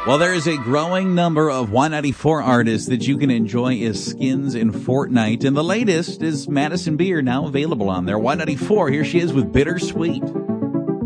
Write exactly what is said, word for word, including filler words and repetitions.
Well, there is a growing number of Y ninety-four artists that you can enjoy as skins in Fortnite. And the latest is Madison Beer, now available on there. Y ninety-four, here she is with Bittersweet.